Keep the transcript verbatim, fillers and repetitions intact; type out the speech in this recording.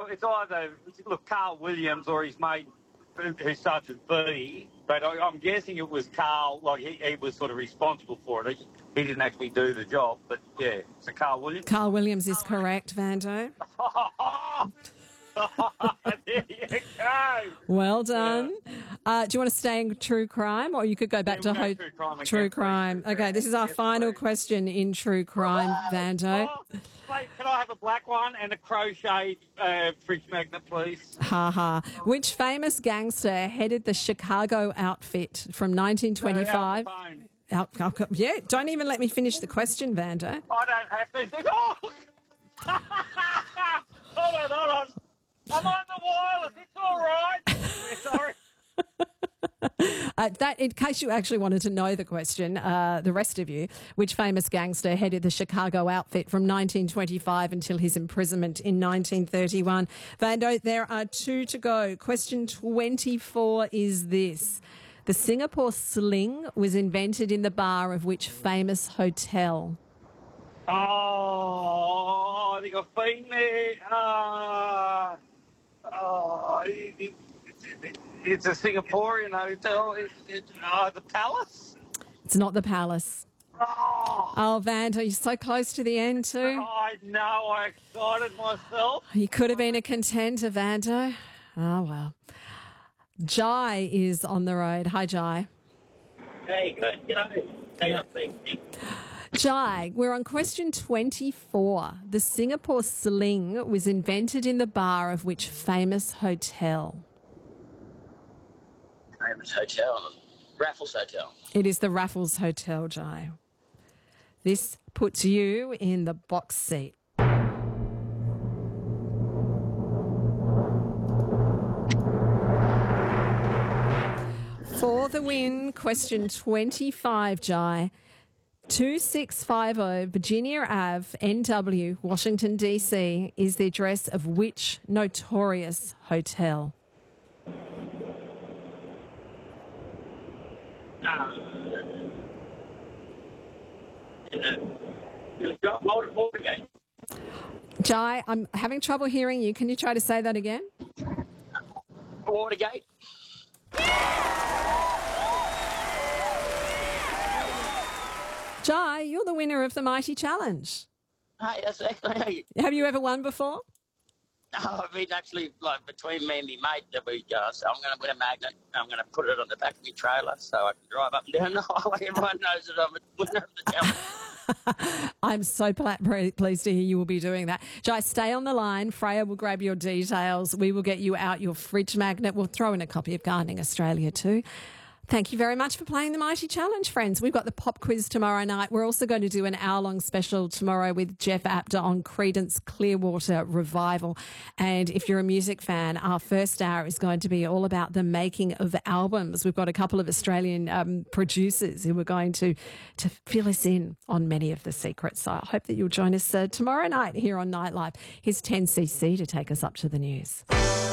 it's either, look, Carl Williams or his mate who who starts with B, but I, I'm guessing it was Carl, like he, he was sort of responsible for it. He, he didn't actually do the job, but yeah, so Carl Williams. Carl Williams is correct, Vando. There you go. Well done. Uh, do you want to stay in true crime, or you could go back Yeah, to we'll ho- go true crime again, true please. crime? True Okay, crime. this is our Yes, final please. question in true crime, Vando. Oh, mate, can I have a black one and a crocheted uh, fridge magnet, please? Ha ha. Which famous gangster headed the Chicago outfit from nineteen twenty-five? Uh, out the phone. Out, out- yeah, don't even let me finish the question, Vando. I don't have to. Oh! Hold on, hold on. I'm on the wireless. It's all right. Yeah, sorry. Uh, that, in case you actually wanted to know the question, uh, the rest of you, which famous gangster headed the Chicago outfit from nineteen twenty-five until his imprisonment in nineteen thirty-one? Vando, there are two to go. Question twenty-four is this. The Singapore sling was invented in the bar of which famous hotel? Oh, I think I've been there. Uh, oh, it, it, it, it's a Singaporean hotel. It, it, uh, the Palace. It's not the Palace. Oh, Oh, Vando, you're so close to the end too. I know. I excited myself. You could have been a contender, Vando. Oh, well. Jai is on the road. Hi, Jai. Hey, good. You know, hang on, thank you. Jai, we're on question twenty-four. The Singapore sling was invented in the bar of which famous hotel? Famous hotel, Raffles Hotel. It is the Raffles Hotel, Jai. This puts you in the box seat. For the win, question twenty-five, Jai. two six five zero Virginia Avenue, N W, Washington, D C is the address of which notorious hotel? Uh, you got multiple again. Jai, I'm having trouble hearing you. Can you try to say that again? Watergate. Jai, you're the winner of the Mighty Challenge. Hey, that's actually. Have you ever won before? No, I've been actually like between me and my mate that we go. So I'm going to win a magnet. I'm going to put it on the back of my trailer so I can drive up and down the highway. Everyone knows that I'm a winner of the challenge. I'm so pla- pre- pleased to hear you will be doing that. Jai, stay on the line. Freya will grab your details. We will get you out your fridge magnet. We'll throw in a copy of Gardening Australia too. Thank you very much for playing the Mighty Challenge, friends. We've got the pop quiz tomorrow night. We're also going to do an hour-long special tomorrow with Jeff Apter on Creedence Clearwater Revival. And if you're a music fan, our first hour is going to be all about the making of albums. We've got a couple of Australian um, producers who are going to, to fill us in on many of the secrets. So I hope that you'll join us uh, tomorrow night here on Nightlife. Here's ten C C to take us up to the news.